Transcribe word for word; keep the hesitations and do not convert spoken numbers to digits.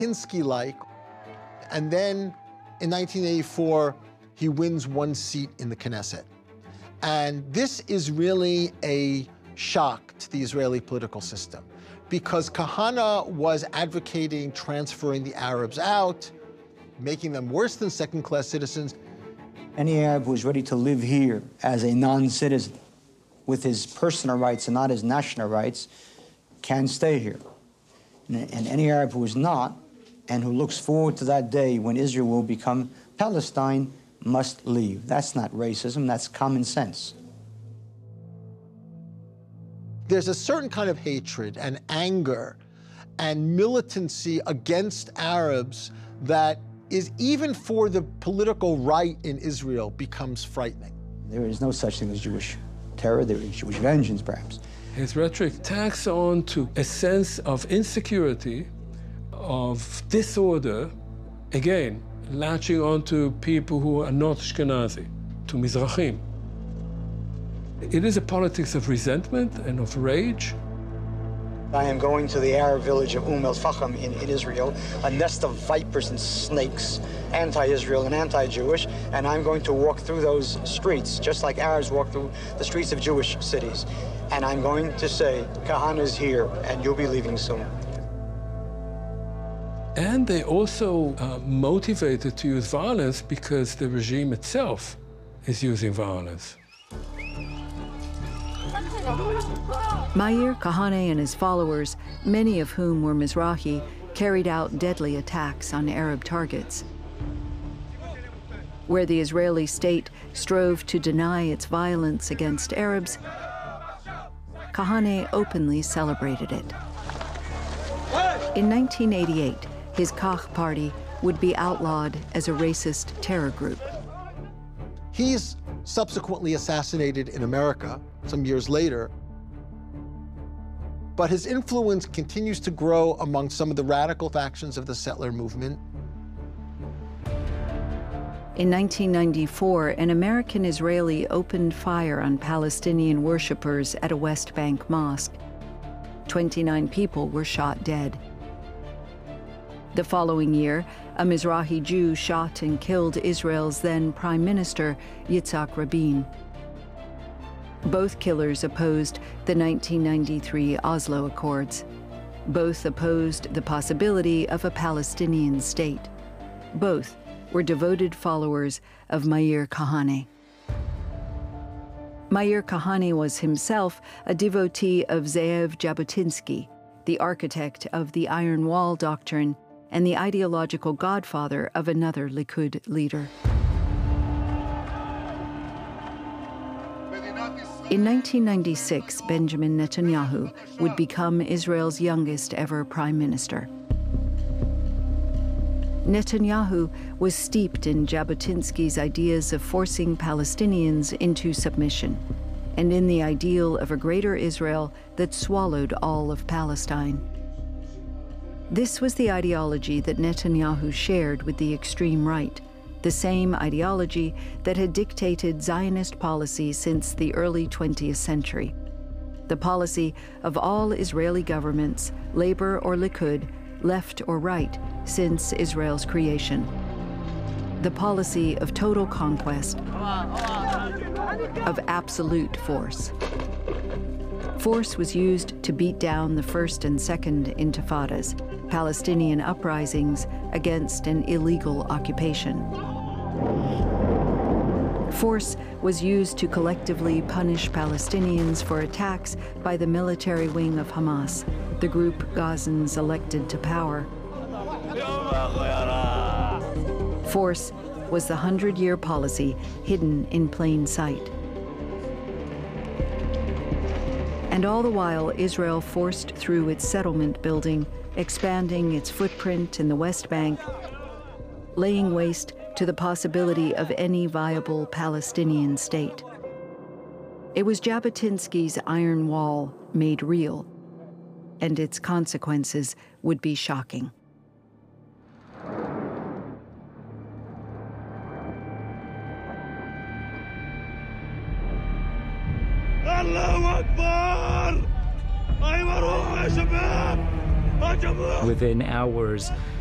Jabotinsky-like. And then in nineteen eighty-four, he wins one seat in the Knesset. And this is really a shock to the Israeli political system, because Kahane was advocating transferring the Arabs out, making them worse than second-class citizens. Any Arab who is ready to live here as a non-citizen with his personal rights and not his national rights can stay here. And, and any Arab who is not and who looks forward to that day when Israel will become Palestine must leave. That's not racism, that's common sense. There's a certain kind of hatred and anger and militancy against Arabs that is, even for the political right in Israel, becomes frightening. There is no such thing as Jewish terror, there is Jewish vengeance, perhaps. His rhetoric tacks on to a sense of insecurity, of disorder, again, latching on to people who are not Ashkenazi, to Mizrahim. It is a politics of resentment and of rage. I am going to the Arab village of Umm el-Fahim in, in Israel, a nest of vipers and snakes, anti-Israel and anti-Jewish, and I'm going to walk through those streets, just like Arabs walk through the streets of Jewish cities. And I'm going to say, Kahane is here, and you'll be leaving soon. And they also uh, motivated to use violence because the regime itself is using violence. Meir Kahane and his followers, many of whom were Mizrahi, carried out deadly attacks on Arab targets. Where the Israeli state strove to deny its violence against Arabs, Kahane openly celebrated it. In nineteen eighty-eight, his Kach party would be outlawed as a racist terror group. He's subsequently assassinated in America some years later, but his influence continues to grow among some of the radical factions of the settler movement. In nineteen ninety-four, an American-Israeli opened fire on Palestinian worshippers at a West Bank mosque. twenty-nine people were shot dead. The following year, a Mizrahi Jew shot and killed Israel's then Prime Minister, Yitzhak Rabin. Both killers opposed the nineteen ninety-three Oslo Accords. Both opposed the possibility of a Palestinian state. Both were devoted followers of Meir Kahane. Meir Kahane was himself a devotee of Ze'ev Jabotinsky, the architect of the Iron Wall doctrine and the ideological godfather of another Likud leader. In nineteen ninety-six, Benjamin Netanyahu would become Israel's youngest ever prime minister. Netanyahu was steeped in Jabotinsky's ideas of forcing Palestinians into submission, and in the ideal of a greater Israel that swallowed all of Palestine. This was the ideology that Netanyahu shared with the extreme right, the same ideology that had dictated Zionist policy since the early twentieth century. The policy of all Israeli governments, Labor or Likud, left or right, since Israel's creation. The policy of total conquest, of absolute force. Force was used to beat down the First and Second Intifadas, Palestinian uprisings against an illegal occupation. Force was used to collectively punish Palestinians for attacks by the military wing of Hamas, the group Gazans elected to power. Force was the hundred-year policy hidden in plain sight. And all the while, Israel forced through its settlement building, expanding its footprint in the West Bank, laying waste to the possibility of any viable Palestinian state. It was Jabotinsky's Iron Wall made real, and its consequences would be shocking. Within hours,